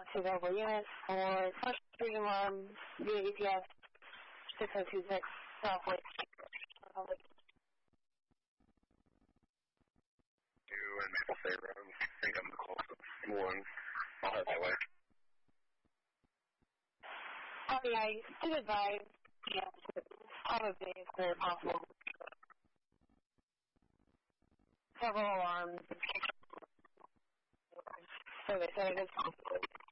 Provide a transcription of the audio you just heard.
to available units for special alarm via EPS 6026 Southwest Republic. You and Maple State Road. I think I'm the closest one. I'll head that way. Yeah, you should advise, probably as clear as possible. Several alarms. So they said it is possible.